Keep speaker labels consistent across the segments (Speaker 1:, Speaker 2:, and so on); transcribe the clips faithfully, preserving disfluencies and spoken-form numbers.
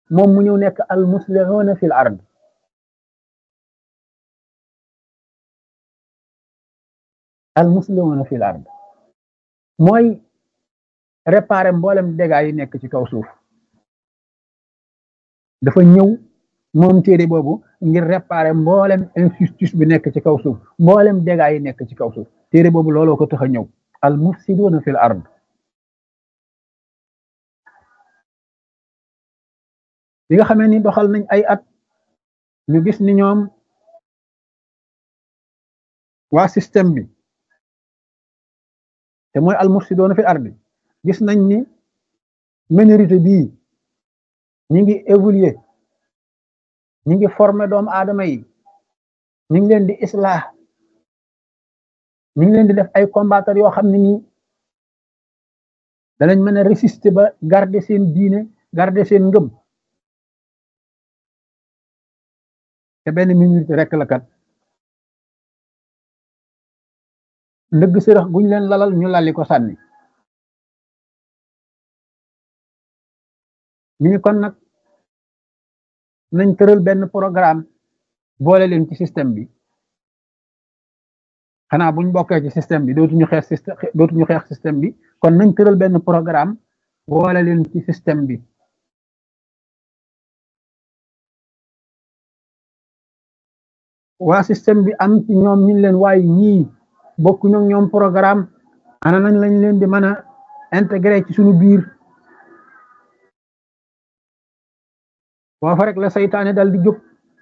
Speaker 1: moom mu ñëw nekk al muslihuna fil ard al muslihuna fil ard mooy réparer mboolem dégâts yi nekk ci kaw suuf dafa ñëw moom téere boobu ngir réparer mboolem injustice bi nekk ci kaw suuf mboolem dégâts yi nekk ci kaw suuf téere boobu looloo ko tax a ñëw al mufsiduna fil ard bi nga xamee ni doxal nañ ay at ñu gis ni ñoom waa système bi te mooy al mufsiduna fil ard gis nañ ni minorité bii ñi ngi évoluer ñi ngi former doomu aadama yi ñi ngi leen di islah ñi ngi leen di def ay combattre yoo xam ne nii danañ mën a résister ba garder seen diine garder seen ngëm te benn minorité rek la kat ndëgg sërëx guñ leen lalal ñu lali ko sànni ñu ni kon nag nañ tëral benn programme boole leen ci système bi xanaa buñ bokkee ci système bi dootuñu xeex système dootuñu xeex système bi kon nañ tëral benn programme boole leen ci système bi waa système bi am ci ñoom ñu leen waaye ñii bokkuñu ak ñoom programme ana nañ lañ leen di mën a intégré ci suñu biir foofa rek la saytaane dal di jóg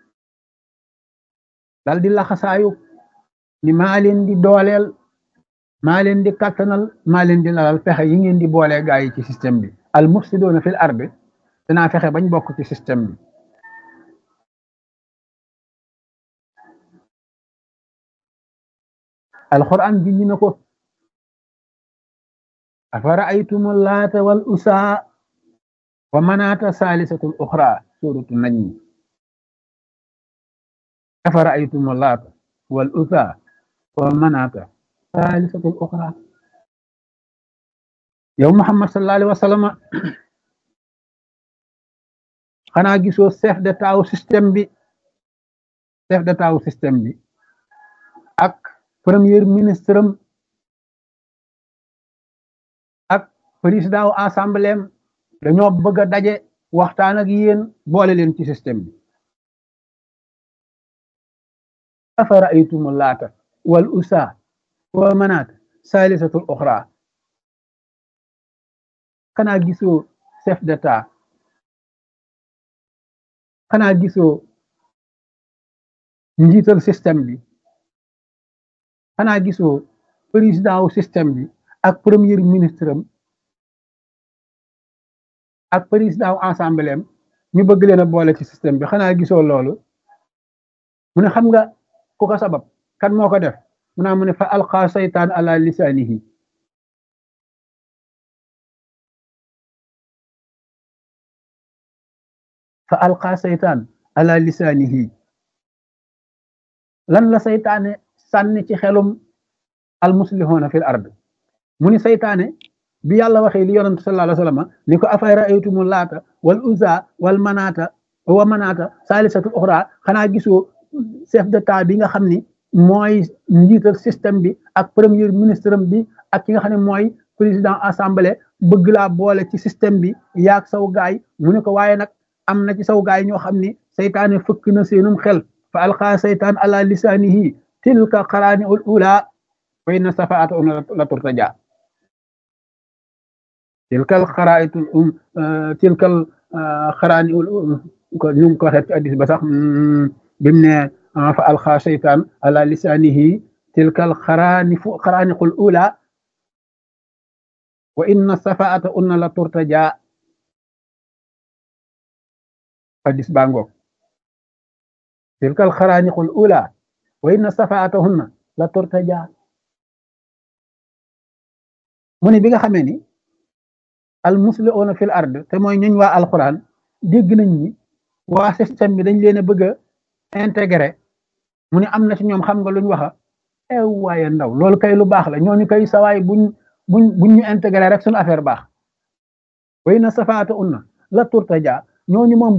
Speaker 1: dal di laxasaayu ni maa leen di dooleel maa leen di kattanal maa leen di lalal fexe yi ngeen di boolee gaa yi ci système bi al mufsiduna fil ardi dinaa fexe bañ bokk ci système bi alquran ji ñu na ko afara aytumu laata wal usaa wa manaata saalisatul uxra suratu najm afara aytumu laata wal usaa wa manaata saalisatul uxra yow Muhammad sallallahu alayhi wa sallam xanaa gisoo chef d'état wu système bi chef d'état wu système bi ak premier ministre am ak président wu assemblée am dañoo bëgg a daje waxtaan ak yéen boole leen ci système bi afara aytumu laata wal usa wa manaat saalisatul uxra xanaa gisoo chef d'état xanaa gisoo njiital système bi xanaa gisoo président wu système bi ak premier ministre am ak président wu assemblée am ñu bëgg leen a boole ci système bi xanaa gisoo loolu mu ne xam nga ku ko sabab kan moo ko def mu naa mu ne fa alqa saytaan ala lisaanihi fa alqa saytaan ala lisaanihi lan la saytaane sànni ci xelum al muslihuna fil ard mu ni saytaane bi yàlla waxee li yonent sallallahu alayhi wa sallam ni ko afay raaytumu laata wal uzza wal manaata wa manaata saalisatul uxra xanaa gisoo chef d'état bi nga xam ni mooy njiital système bi ak premier ministre bi ak ki nga xam ne mooy président assemblée bëgg laa boole ci système bi yaag saw gaay mu ne ko waaye nag am na ci saw gaay ñoo xam ni saytaane fëkk na seenum xel fa alqa saytaan ala lisaanihi tilka xaraani ul ula wa inna safaata um la turtaja tilkal xaraa'itul um tilkal xaraani ul ko ñu ngi ko waxee ci hadiis ba sax bim ne fa alqa saytaan ala lisaanihi tilkal xaraani fu xaraaniqul ula wa inna safaata um la turtaja hadiis baa ngoog tilkal xaraaniqul ula wa inna safaatahunna la turtaja mu ne bi nga xamee ni al muslihuuna fil ard te mooy ñuñ waa alquran dégg nañ ni waa système bi dañ leen a bëgg a intégré mu ne am na ci ñoom xam nga luñ waxa ew waaye ndaw loolu kay lu baax la ñooñu kay sawaay buñ buñ buñ ñu intégré rek suñu affaire baax wa inna safaatahunna la turtaja ñooñu moom